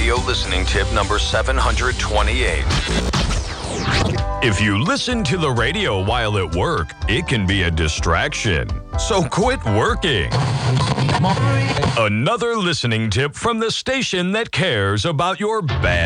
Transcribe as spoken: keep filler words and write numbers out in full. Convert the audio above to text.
radio listening tip number seven hundred twenty-eight. If you listen to the radio while at work, it can be a distraction. So quit working. Another listening tip from the station that cares about your bad